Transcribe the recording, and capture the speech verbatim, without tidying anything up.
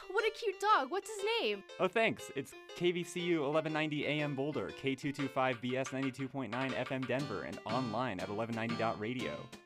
what a cute dog. What's his name? Oh, thanks. It's K V C U eleven ninety A M Boulder, K two twenty-five B S ninety-two point nine F M Denver, and online at eleven ninety dot radio.